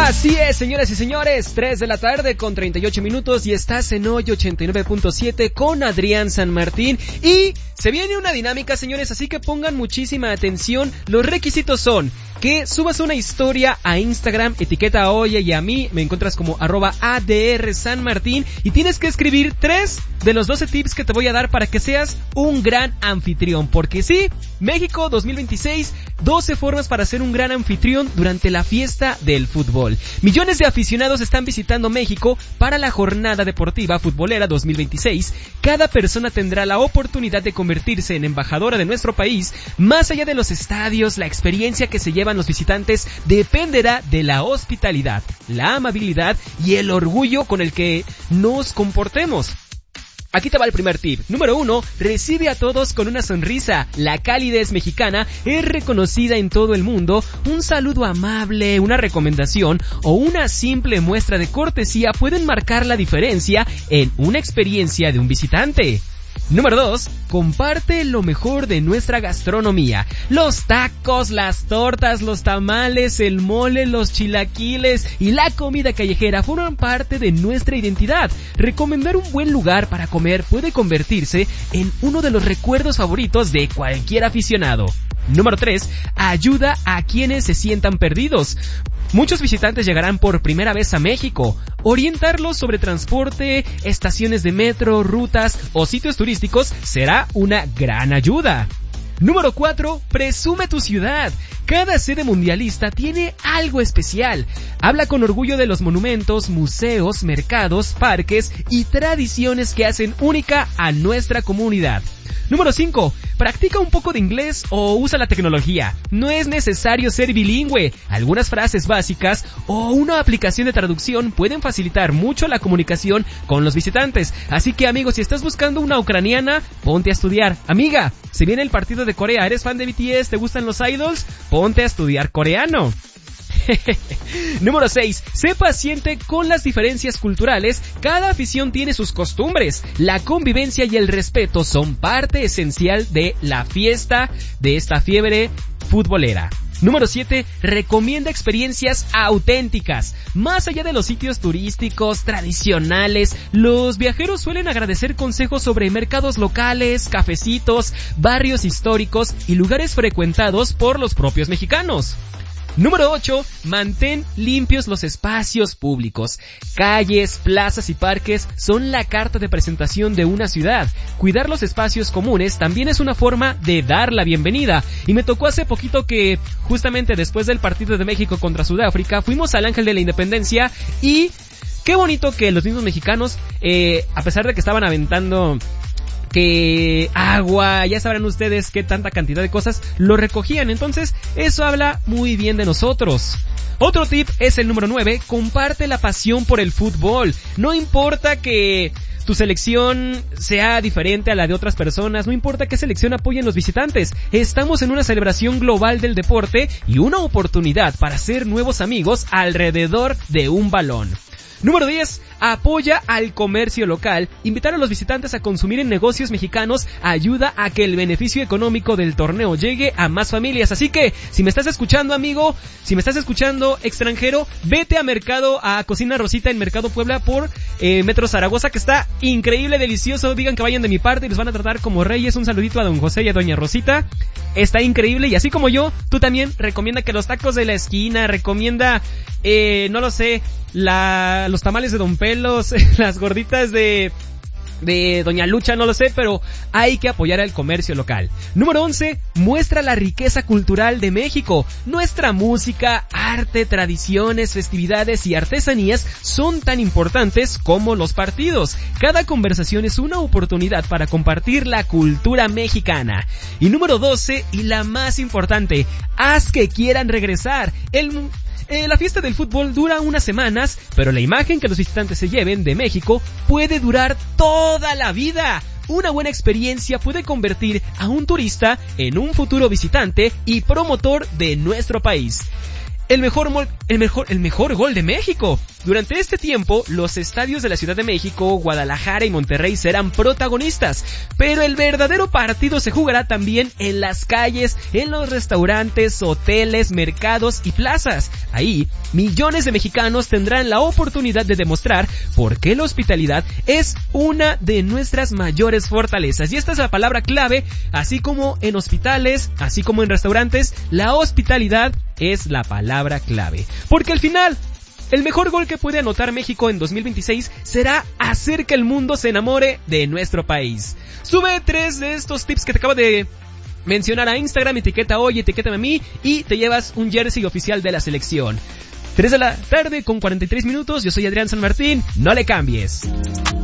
Así es, señoras y señores, 3 de la tarde con 38 minutos y estás en hoy 89.7 con Adrián San Martín y se viene una dinámica, señores, así que pongan muchísima atención. Los requisitos son que subas una historia a Instagram, etiqueta a Oye y a mí, me encuentras como @ADRSanMartín y tienes que escribir 3 de los 12 tips que te voy a dar para que seas un gran anfitrión, porque sí, México 2026, 12 formas para ser un gran anfitrión durante la fiesta del fútbol. Millones de aficionados están visitando México para la jornada deportiva futbolera 2026. Cada persona tendrá la oportunidad de convertirse en embajadora de nuestro país. Más allá de los estadios, la experiencia que se llevan los visitantes dependerá de la hospitalidad, la amabilidad y el orgullo con el que nos comportemos. Aquí te va el primer tip. Número 1, recibe a todos con una sonrisa. La calidez mexicana es reconocida en todo el mundo. Un saludo amable, una recomendación o una simple muestra de cortesía pueden marcar la diferencia en una experiencia de un visitante. Número 2, comparte lo mejor de nuestra gastronomía. Los tacos, las tortas, los tamales, el mole, los chilaquiles y la comida callejera forman parte de nuestra identidad. Recomendar un buen lugar para comer puede convertirse en uno de los recuerdos favoritos de cualquier aficionado. Número 3, ayuda a quienes se sientan perdidos. Muchos visitantes llegarán por primera vez a México. Orientarlos sobre transporte, estaciones de metro, rutas o sitios turísticos será una gran ayuda. Número 4, presume tu ciudad. Cada sede mundialista tiene algo especial. Habla con orgullo de los monumentos, museos, mercados, parques y tradiciones que hacen única a nuestra comunidad. Número 5, practica un poco de inglés o usa la tecnología. No es necesario ser bilingüe. Algunas frases básicas o una aplicación de traducción pueden facilitar mucho la comunicación con los visitantes. Así que, amigos, si estás buscando una ucraniana, ponte a estudiar. Amiga, se viene el partido de Corea. ¿Eres fan de BTS? ¿Te gustan los idols? Ponte a estudiar coreano. Número 6. Sé paciente con las diferencias culturales. Cada afición tiene sus costumbres. La convivencia y el respeto son parte esencial de la fiesta, de esta fiebre futbolera. Número 7. Recomienda experiencias auténticas. Más allá de los sitios turísticos tradicionales, los viajeros suelen agradecer consejos sobre mercados locales, cafecitos, barrios históricos y lugares frecuentados por los propios mexicanos. Número 8. Mantén limpios los espacios públicos. Calles, plazas y parques son la carta de presentación de una ciudad. Cuidar los espacios comunes también es una forma de dar la bienvenida. Y me tocó hace poquito que, justamente después del partido de México contra Sudáfrica, fuimos al Ángel de la Independencia y qué bonito que los mismos mexicanos, a pesar de que estaban aventando que agua, ya sabrán ustedes qué tanta cantidad de cosas, lo recogían. Entonces, eso habla muy bien de nosotros. Otro tip es el número 9, comparte la pasión por el fútbol. No importa que tu selección sea diferente a la de otras personas, no importa qué selección apoyen los visitantes. Estamos en una celebración global del deporte y una oportunidad para hacer nuevos amigos alrededor de un balón. Número 10. Apoya al comercio local. Invitar a los visitantes a consumir en negocios mexicanos ayuda a que el beneficio económico del torneo llegue a más familias. Así que, si me estás escuchando, amigo, si me estás escuchando, extranjero, vete a Cocina Rosita en Mercado Puebla por Metro Zaragoza, que está increíble, delicioso. Digan que vayan de mi parte y los van a tratar como reyes. Un saludito a don José y a doña Rosita. Está increíble y así como yo, tú también recomienda que los tacos de la esquina, recomienda, no lo sé, los tamales de Don Pelos, las gorditas de Doña Lucha, no lo sé, pero hay que apoyar al comercio local. Número 11, muestra la riqueza cultural de México. Nuestra música, arte, tradiciones, festividades y artesanías son tan importantes como los partidos. Cada conversación es una oportunidad para compartir la cultura mexicana. Y número 12, y la más importante, haz que quieran regresar. La fiesta del fútbol dura unas semanas, pero la imagen que los visitantes se lleven de México puede durar toda la vida. Una buena experiencia puede convertir a un turista en un futuro visitante y promotor de nuestro país. el mejor gol de México. Durante este tiempo, los estadios de la Ciudad de México, Guadalajara y Monterrey serán protagonistas, pero el verdadero partido se jugará también en las calles, en los restaurantes, hoteles, mercados y plazas. Ahí, millones de mexicanos tendrán la oportunidad de demostrar por qué la hospitalidad es una de nuestras mayores fortalezas. Y esta es la palabra clave, así como en hospitales, así como en restaurantes, la hospitalidad es la palabra clave. Porque al final, el mejor gol que puede anotar México en 2026 será hacer que el mundo se enamore de nuestro país. Sube 3 de estos tips que te acabo de mencionar a Instagram, etiqueta hoy, etiquétame a mí y te llevas un jersey oficial de la selección. 3 de la tarde con 43 minutos, yo soy Adrián San Martín, no le cambies.